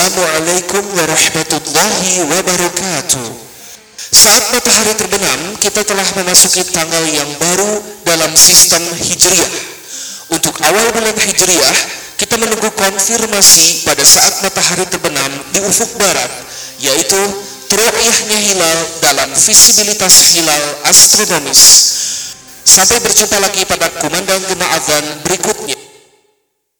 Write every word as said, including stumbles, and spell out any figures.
Assalamualaikum warahmatullahi wabarakatuh. Saat matahari terbenam, kita telah memasuki tanggal yang baru dalam sistem Hijriah. Untuk awal bulan Hijriah, kita menunggu konfirmasi pada saat matahari terbenam di ufuk barat, yaitu teru'yahnya hilal dalam visibilitas hilal astronomis. Sampai berjumpa lagi pada kumandang gema azan berikutnya.